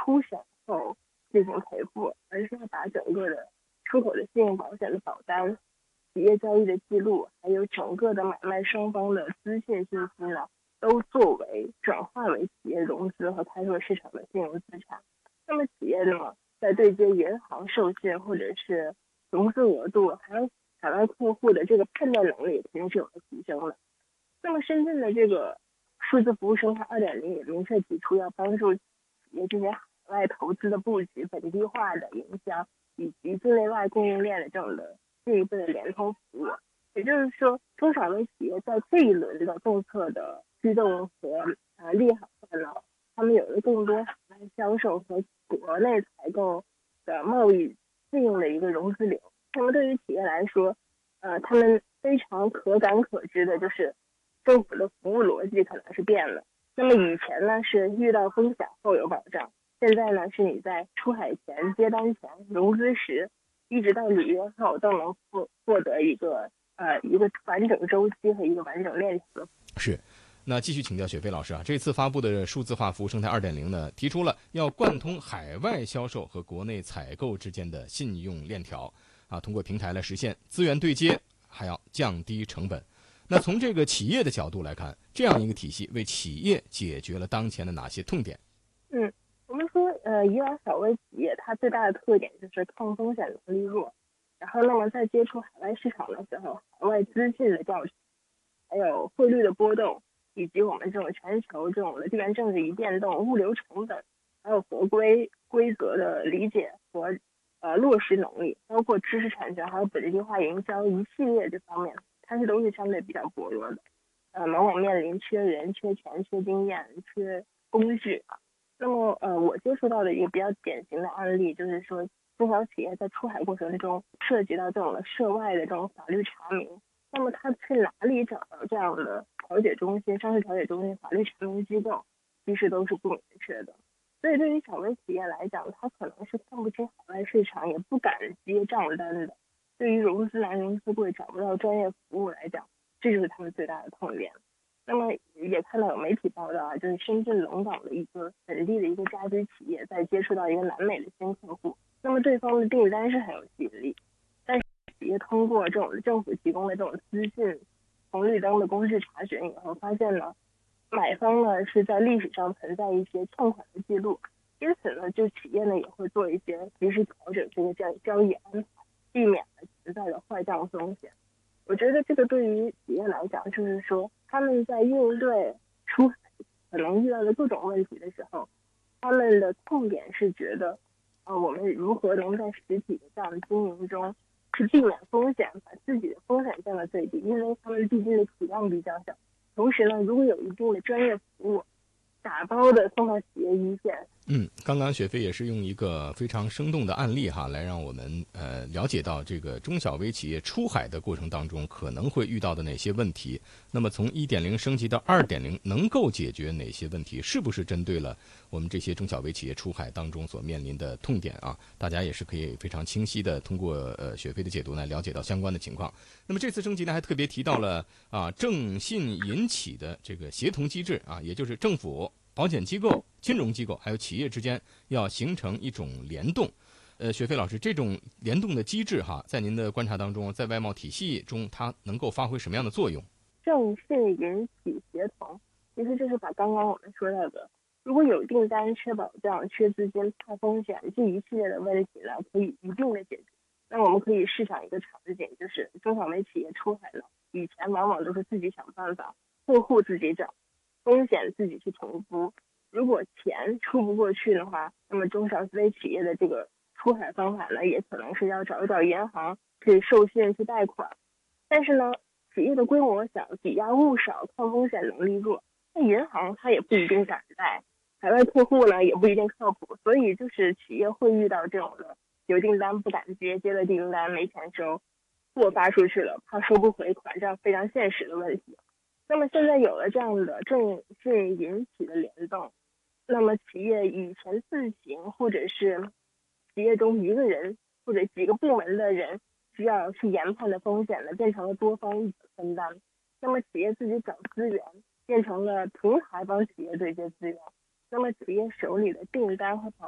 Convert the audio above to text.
出险后进行赔付，而是要把整个的出口的信用保险的保单、企业交易的记录，还有整个的买卖双方的资讯信息呢，都作为转化为企业融资和开拓市场的金融资产。那么企业呢，在对接银行授信或者是融资额度，还有海外客户的这个判断能力肯定是有了提升的。那么深圳的这个数字服务生态2.0也明确提出要帮助企业这些海外投资的布局、本地化的营销以及境内外供应链的这种的进一步的联通服务。也就是说，中小微企业在这一轮的政策的驱动和利好下呢，他们有了更多海外销售和国内采购的贸易费用的一个融资流。那么对于企业来说，他们非常可感可知的就是政府的服务逻辑可能是变了。那么以前呢是遇到风险后有保障，现在呢是你在出海前、接单前、融资时，一直到履约后都能获得一个完整周期和一个完整链条。 是。那继续请教雪飞老师啊，这次发布的数字化服务生态2.0呢，提出了要贯通海外销售和国内采购之间的信用链条啊，通过平台来实现资源对接，还要降低成本。那从这个企业的角度来看，这样一个体系为企业解决了当前的哪些痛点？ 我们说，以往小微企业它最大的特点就是抗风险能力弱，然后那么在接触海外市场的时候，海外资讯的调取，还有汇率的波动，以及我们这种全球这种的地缘政治一变动、物流成本，还有合规规则的理解和落实能力，包括知识产权还有本地化营销一系列这方面，它是都是相对比较薄弱的。往往面临缺人、缺钱、缺经验、缺工具。那么我接触到的一个比较典型的案例，就是说中小企业在出海过程中涉及到这种涉外的这种法律查明，那么他去哪里找到这样的调解中心、上市调解中心、法律查明机构，其实都是不明确的。所以对于小微企业来讲，他可能是看不清海外市场，也不敢接账单的。对于融资难、融资贵、找不到专业服务来讲，这就是他们最大的痛点。那么也看到有媒体报道啊，就是深圳龙岗的一个本地的一个家居企业在接触到一个南美的新客户，那么对方的订单是很有吸引力，但是企业通过这种政府提供的这种资讯红绿灯的公示查询以后，发现呢，买方呢是在历史上存在一些欠款的记录，因此呢，就企业呢也会做一些及时调整这个交易安排，避免了存在的坏账风险。我觉得这个对于企业来讲，就是说他们在应对出海可能遇到的各种问题的时候，他们的痛点是觉得，我们如何能在实体的这样的经营中，去避免风险，把自己的风险降到最低，因为他们毕竟的体量比较小。同时呢，如果有一定的专业服务，打包的送到企业一线。 刚刚雪飞也是用一个非常生动的案例哈，来让我们了解到这个中小微企业出海的过程当中可能会遇到的哪些问题。那么从1.0升级到2.0，能够解决哪些问题？是不是针对了我们这些中小微企业出海当中所面临的痛点啊？大家也是可以非常清晰的通过雪飞的解读呢，了解到相关的情况。那么这次升级呢，还特别提到了正信银企的这个协同机制啊，也就是政府、保险机构、金融机构还有企业之间要形成一种联动。雪飞老师，这种联动的机制哈，在您的观察当中，在外贸体系中，它能够发挥什么样的作用？ 正信银企协同，其实就是把刚刚我们说到的，如果有订单、缺保障、缺资金、怕风险这一系列的问题呢，可以一并的解决。那我们可以试想一个场景，就是中小微企业出海了，以前往往都是自己想办法，客户自己找，风险自己去承估。如果钱出不过去的话，那么中小微企业的这个出海方法呢，也可能是要找一找银行去授信去贷款。但是呢，企业的规模小，抵押物少，抗风险能力弱，那银行它也不一定敢贷，海外客户呢也不一定靠谱，所以就是企业会遇到这种的有订单不敢接，接了订单没钱收，货发出去了怕收不回款，这样非常现实的问题。那么现在有了这样的正信银企的联动，那么企业以前自行或者是企业中一个人或者几个部门的人需要去研判的风险呢，变成了多方一起分担。那么企业自己找资源，变成了平台帮企业对接资源。那么企业手里的订单和保